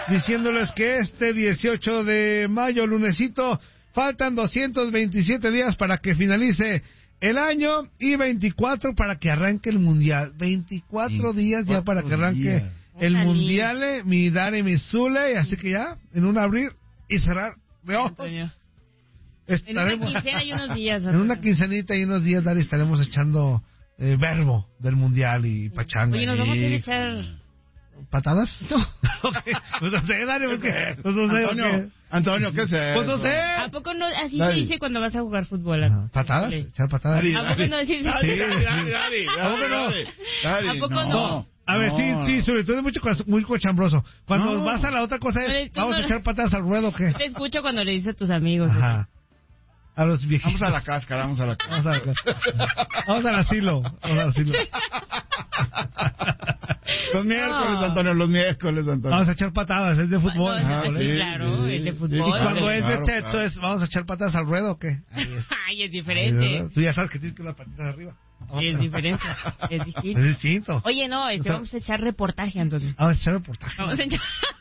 diciéndoles que este 18 de mayo, lunesito, faltan 227 días para que finalice el año y 24 para que arranque el mundial. 24 días ya para que arranque el mundial, mi Dani, mi Zule, así que ya, en un abrir y cerrar de ojos. Estaremos, en una quincena y unos días. En una quincenita y unos días, Dari, estaremos echando verbo del mundial y pachanga. Oye, nos vamos a echar... ¿Patadas? No. Okay. Pues no sé, Dari, porque... Pues no sé, Antonio, ¿qué es eso? Pues no sé. ¿A poco no? Así se dice cuando vas a jugar fútbol. ¿Patadas? ¿Echar patadas? ¿A poco no decís? Dari, ¿A poco no? ¿A poco no? A ver, sí, sobre todo es muy cochambroso. Cuando vas a la otra cosa, ¿vamos a echar patadas al ruedo o qué? Te escucho cuando le dices a tus amigos. Ajá. A los viejitos. Vamos a la cáscara. Vamos al asilo. Los miércoles, Antonio, Vamos a echar patadas, es de fútbol. Claro, es de fútbol. Y cuando es de techo, ¿vamos a echar patadas al ruedo o qué? Ay, es diferente. Tú ya sabes que tienes que las patitas arriba. Es diferente, es distinto. Es distinto. Oye, no, vamos a echar reportaje, Antonio. Vamos a echar reportaje. Vamos a echar...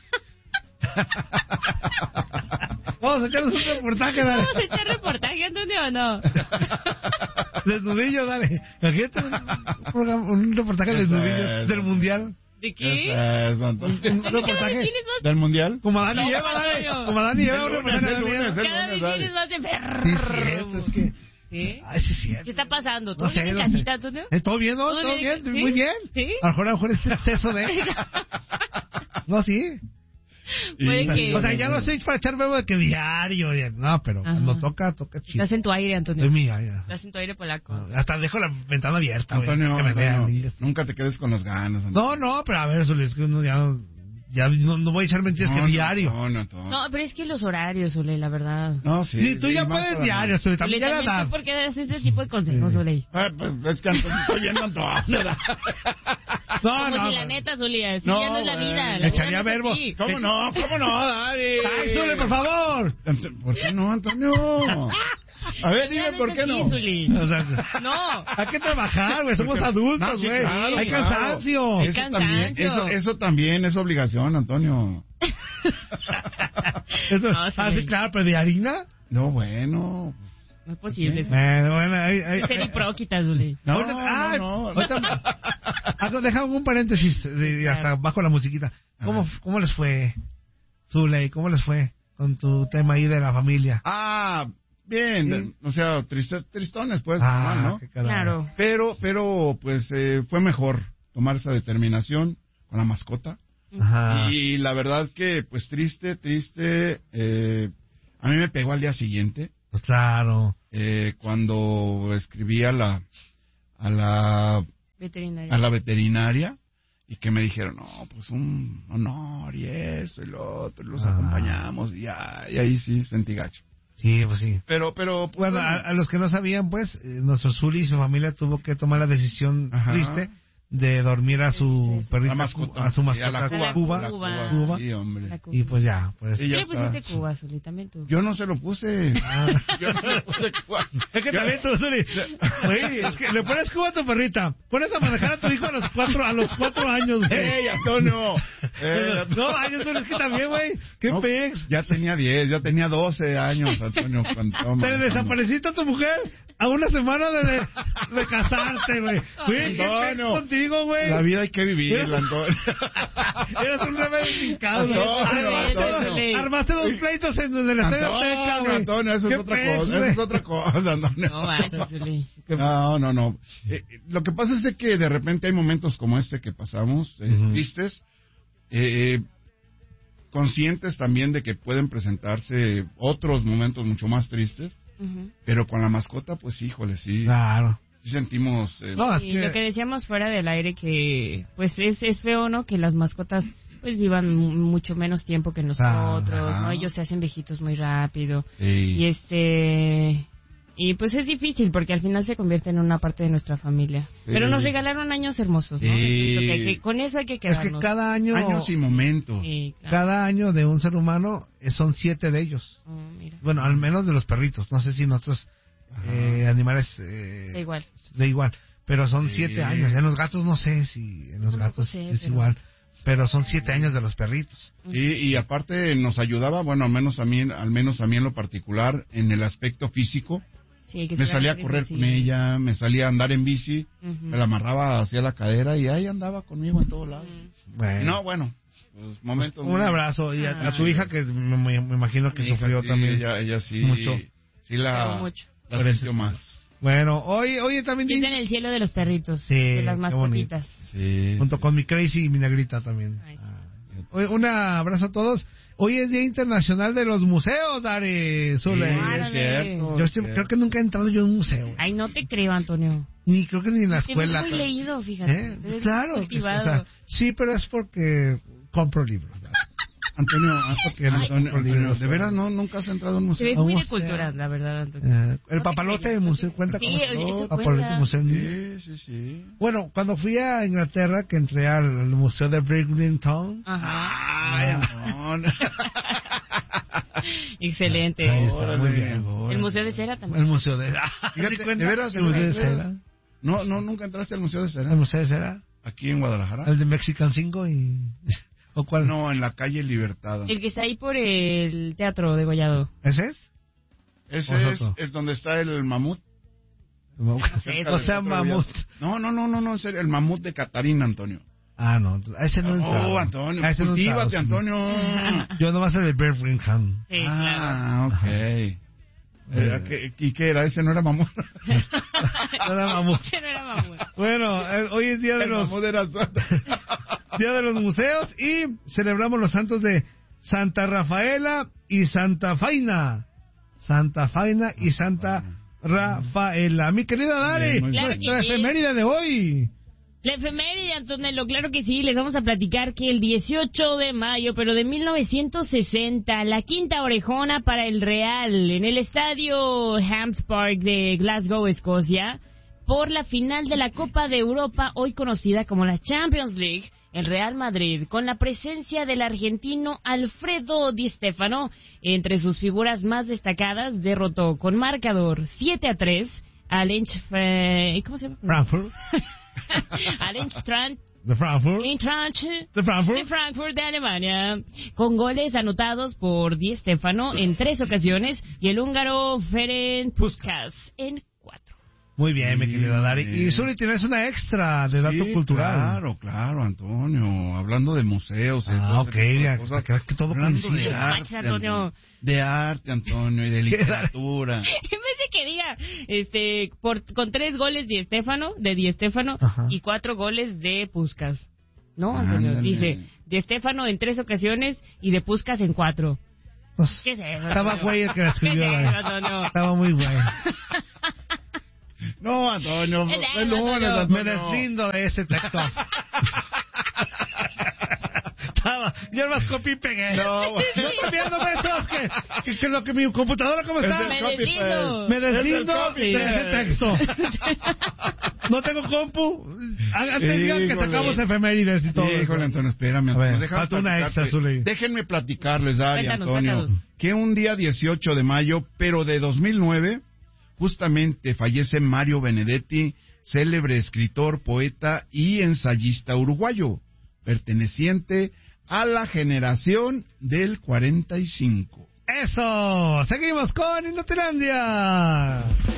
Vamos a echarnos un reportaje, dale. ¿Vamos a echar reportaje, Antonio, o no? Desnudillo, dale. Imagínate un reportaje desnudillo del mundial. ¿De qué? Un reportaje del mundial. Como Dani lleva, dale. Como Dani lleva un reportaje del mundial. Cada vez vienes más enfermo. Sí, es cierto, es que... ¿Sí? Ay, sí, es cierto. ¿Qué está pasando? ¿Todo bien en casita, Antonio? ¿Todo bien, no? ¿Todo bien? Muy bien. ¿Sí? A lo mejor es exceso de... No, sí. Que... O sea, ya no sé para echar bebo de que diario. No, pero cuando toca chido. Estás en tu aire, Antonio. Es mía, ya. Estás en tu aire polaco. Hasta dejo la ventana abierta. Antonio, nunca te quedes con las ganas, Antonio. No, pero a ver, Zule, es que uno ya no voy a echar mentiras que diario. No, pero es que los horarios, Zule, la verdad. No, sí. Sí, tú ya puedes diario, Zule, también ya la edad. ¿Por qué das este tipo de consejos, Zule? Pues es que Antonio, estoy viendo Antonio. Como si la neta, Zule, si ya no es la vida. Le echaría verbo. ¿Cómo no, Dari? ¡Ay, Zule, por favor! ¿Por qué no, Antonio? A ver, dime por qué no. O sea, no. Hay que trabajar, güey. Somos adultos, güey. Claro, hay cansancio. Eso también es obligación, Antonio. Eso, sí, claro, pero de harina. No, bueno. No es posible. Bueno, ser hipróquita, Zuli. No. Dejamos un paréntesis hasta bajo la musiquita. ¿Cómo les fue, Zule? ¿Cómo les fue con tu tema ahí de la familia? Bien, sí. O sea, tristones, pues, ¿no? Claro. Pero, pues, fue mejor tomar esa determinación con la mascota. Ajá. Y la verdad que, pues, triste, a mí me pegó al día siguiente. Pues claro. Cuando escribí a la veterinaria y que me dijeron, no, pues un honor y esto y lo otro, y los acompañamos y ahí sí sentí gacho. Sí, pues sí. Pero bueno, a los que no sabían, pues, nuestro Zuli y su familia tuvo que tomar la decisión triste de dormir a su perrita, a su mascota, Cuba. Sí, hombre. Y pues ya, pues. ¿Qué le pusiste Cuba, Zuli? También tú. Yo no se lo puse. Yo no le puse Cuba. Es que también tú, Zuli. Oye, es que le pones Cuba a tu perrita. Pones a manejar a tu hijo a los 4 años, güey. ¡Ey, Antonio! No, años, Zuli, es que también, güey. ¿Qué pex? Ya tenía 10, ya tenía 12 años, Antonio. Te desapareciste a tu mujer a una semana de casarte, güey. Güey, ¿qué pex contigo, güey? La vida hay que vivirla, Antonio. Eres un rebelde hincado, Antonio. Armaste 2 pleitos en el Estadio Azteca, güey. Antonio, eso es otra cosa, Antonio. No manches, Zuli. No. Lo que pasa es que de repente hay momentos como este que pasamos, tristes, conscientes también de que pueden presentarse otros momentos mucho más tristes, pero con la mascota, pues híjole, sí. Claro. Sí sentimos... lo que decíamos fuera del aire, que pues es feo, ¿no? Que las mascotas pues vivan mucho menos tiempo que nosotros, ¿no? Ellos se hacen viejitos muy rápido. Sí. Y pues es difícil porque al final se convierte en una parte de nuestra familia. Sí. Pero nos regalaron años hermosos, ¿no? Sí. Con eso hay que quedarnos. Es que cada año... Años y momentos. Sí, claro. Cada año de un ser humano son 7 de ellos. Mira. Bueno, al menos de los perritos. No sé si nosotros animales... de igual. Pero son 7 años. En los gatos no sé si... En los gatos es igual. pero son 7 años de los perritos. Y aparte nos ayudaba, bueno, al menos a mí en lo particular, en el aspecto físico. Sí, que me salía a correr con ella, me salía a andar en bici, me la amarraba hacia la cadera y ahí andaba conmigo en todos lados. Bueno. Pues, momentos un abrazo y a tu hija que me imagino que sufrió sí, también. Ella sí. Mucho. Sí la sintió más. Bueno, hoy también... Está en el cielo de los perritos, sí, de las mascotitas. Sí. Junto con mi Crazy y mi Negrita también. Hoy, un abrazo a todos. Hoy es Día Internacional de los Museos, Dari Zule. Sí, es cierto. Yo creo que nunca he entrado yo en un museo. Ay, no te creo, Antonio. Ni creo que ni en la escuela. Eres muy leído, fíjate. Claro. Sí, pero es porque compro libros. Antonio, de veras nunca has entrado a un museo. Es muy de cultura, la verdad, Antonio. El papalote de museo cuenta sí, como papalote museo. Sí. Bueno, cuando fui a Inglaterra, que entré al museo de Bridlington. Excelente. Muy bien. El museo de cera también. El museo de ¿De veras? ¿El museo de cera? No, nunca entraste al museo de cera. ¿El museo de cera? Aquí en Guadalajara. El de Mexican 5 y... ¿O cuál? No, en la calle Libertad. El que está ahí por el Teatro de Gollado. ¿Ese es? Ese es donde está el mamut. O sea, mamut. No, en serio, el mamut de Catarina, Antonio. Ah, no, a ese no entra. Oh, Antonio, cultívate, Antonio. Yo nomás el de Birmingham. Sí, ok. ¿Y qué era? ¿Ese no era mamut? No era mamut. Ese no era mamut. Bueno, hoy es día de Día de los Museos y celebramos los santos de Santa Rafaela y Santa Faina. Santa Faina y Santa Rafaela. Mi querida Dari, nuestra efeméride de hoy. La efeméride, Antonello, claro que sí, les vamos a platicar que el 18 de mayo, pero de 1960, la quinta orejona para el Real en el estadio Hampden Park de Glasgow, Escocia, por la final de la Copa de Europa, hoy conocida como la Champions League, el Real Madrid, con la presencia del argentino Alfredo Di Stéfano, entre sus figuras más destacadas, derrotó con marcador 7-3 al ¿cómo se llama? Frankfurt. Al Eintracht De Frankfurt. De Frankfurt de Alemania, con goles anotados por Di Stéfano en 3 ocasiones y el húngaro Ferenc Puskás en 4. Muy bien, mi querida Dari. Y Zuli, tienes una extra de dato cultural. Claro, Antonio. Hablando de museos. Ok, que todo coincide. De arte, Antonio, y de literatura. En vez de que diga, con 3 goles de Di Stéfano, y 4 goles de Puskás. No, Antonio, dice, Di Stéfano en 3 ocasiones y de Puskás en 4. Pues, ¿Qué es eso? Estaba güey el que la escribió. Estaba muy güey. No, Antonio, me deslindo de ese texto. Yo más copié y pegué. No estoy viendo besos que lo que mi computadora, ¿cómo está? Me deslindo de ese texto. No tengo compu. Antes digan que sacamos efemérides y todo. Híjole, Antonio, espérame. Falta una extra, Zuli. Déjenme platicarles, Dari, Antonio, cuéntanos. Que un día 18 de mayo, pero de 2009, justamente fallece Mario Benedetti, célebre escritor, poeta y ensayista uruguayo, perteneciente a la generación del 45. ¡Eso! Seguimos con Inutilandia.